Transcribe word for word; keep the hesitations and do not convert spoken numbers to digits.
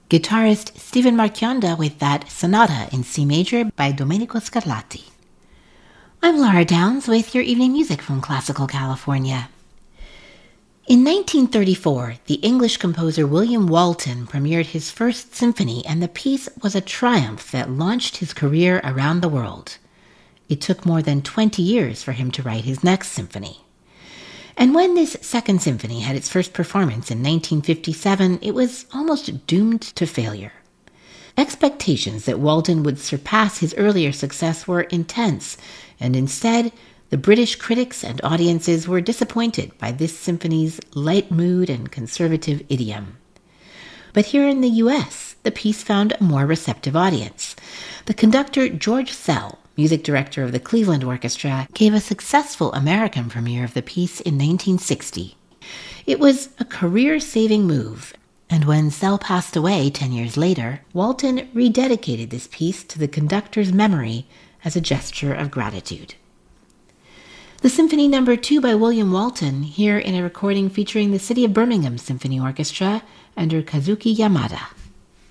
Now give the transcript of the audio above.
Guitarist Stephen Marchionda with that Sonata in C major by Domenico Scarlatti. I'm Laura Downs with your evening music from Classical California. In nineteen thirty-four, the English composer William Walton premiered his first symphony, and the piece was a triumph that launched his career around the world. It took more than twenty years for him to write his next symphony. And when this second symphony had its first performance in nineteen fifty-seven, it was almost doomed to failure. Expectations that Walton would surpass his earlier success were intense, and instead, the British critics and audiences were disappointed by this symphony's light mood and conservative idiom. But here in the U S, the piece found a more receptive audience. The conductor George Szell, music director of the Cleveland Orchestra, gave a successful American premiere of the piece in nineteen sixty. It was a career-saving move, and when Szell passed away ten years later, Walton rededicated this piece to the conductor's memory as a gesture of gratitude. The Symphony Number two by William Walton, here in a recording featuring the City of Birmingham Symphony Orchestra under Kazuki Yamada.